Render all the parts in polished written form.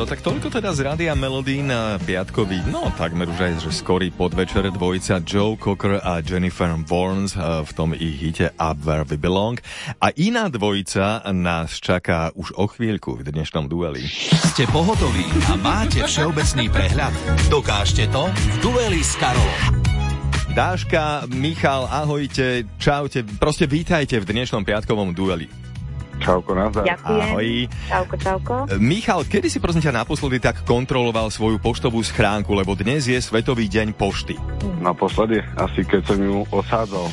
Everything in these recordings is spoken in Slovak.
No tak toľko teda z Rádia Melody na piatkový, no takmer už aj že skorý podvečer dvojica Joe Cocker a Jennifer Warnes v tom ich hite Up Where We Belong. A iná dvojica nás čaká už o chvíľku v dnešnom dueli. Ste pohotoví a máte všeobecný prehľad? Dokážte to v dueli s Karolom. Dáška, Michal, ahojte, čaute, proste vítajte v dnešnom piatkovom dueli. Čauko, nazdar. Ďakujem. Ahoj. Čauko. Michal, kedy si prosím ťa naposledy tak kontroloval svoju poštovú schránku, lebo dnes je Svetový deň pošty? Naposledy, asi keď som ju osádzal.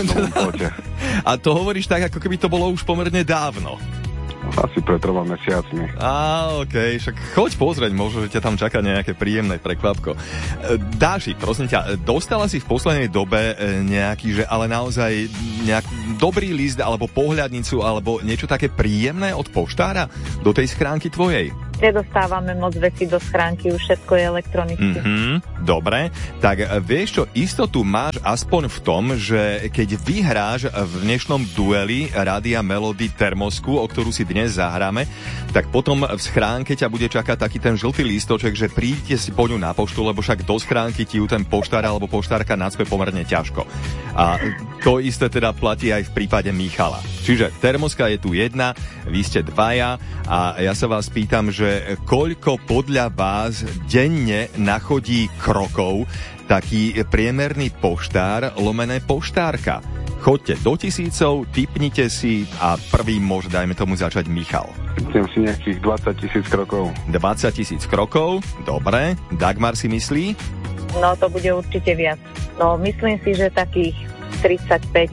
A to hovoríš tak, ako keby to bolo už pomerne dávno. Asi pred 3 mesiacmi. Okej, však choď pozrieť, možno, že ťa tam čaká nejaké príjemné prekvapko. Dáši, prosím ťa, dostala si v poslednej dobe nejaký, že ale naozaj nejaký dobrý list, alebo pohľadnicu, alebo niečo také príjemné od poštára do tej schránky tvojej? Nedostávame moc veci do schránky, už všetko je elektronicky. Dobre, tak vieš čo, istotu máš aspoň v tom, že keď vyhráš v dnešnom dueli Rádia Melody termosku, o ktorú si dnes zahráme, tak potom v schránke ťa bude čakať taký ten žltý lístoček, že príďte si po ňu na poštu, lebo však do schránky ti ju ten poštár alebo poštárka nacpe pomerne ťažko. A to isté teda platí aj v prípade Michala. Čiže termoska je tu jedna, vy ste dvaja a ja sa vás pýtam, že koľko podľa vás denne nachodí krokov taký priemerný poštár lomené poštárka? Choďte do tisícov, tipnite si a prvým môže, dajme tomu, začať Michal. Chcem si nejakých 20 000 krokov. 20 000 krokov, dobre. Dagmar si myslí? No, to bude určite viac. No, myslím si, že takých 35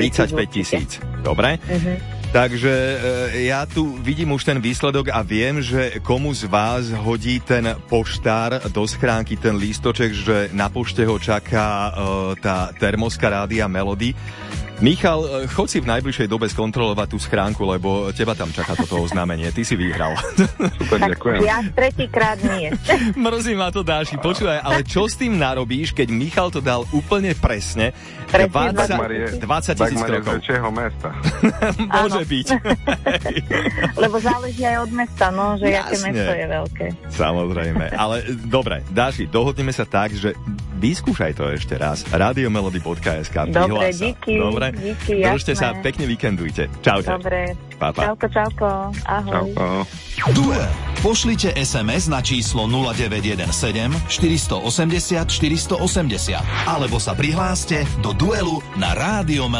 000. Dobre. Takže ja tu vidím už ten výsledok a viem, že komu z vás hodí ten poštár do schránky, ten lístoček, že na pošte ho čaká tá termoska Rádia Melody. Michal, choď si v najbližšej dobe skontrolovať tú schránku, lebo teba tam čaká toto oznámenie. Ty si vyhral. Super, ďakujem. Ja tretíkrát nie. Mrzí ma to, Dáši. Počúvaj, ale čo s tým narobíš, keď Michal to dal úplne presne? 20 000 krokov. Z väčšieho mesta. Môže byť. Lebo záleží aj od mesta, no, že jaké mesto je veľké. Samozrejme. Ale dobre, Dáši, dohodneme sa tak, že vyskúšaj to ešte raz. Radiommelody.sk. Dobre, díky. Dobre, držte sa, pekne víkendujte. Čaute. Dobre. Pa. Čauko. Ahoj. Čauko. Duel. Pošlite SMS na číslo 0917 480 480 alebo sa prihláste do duelu na Rádio Melody.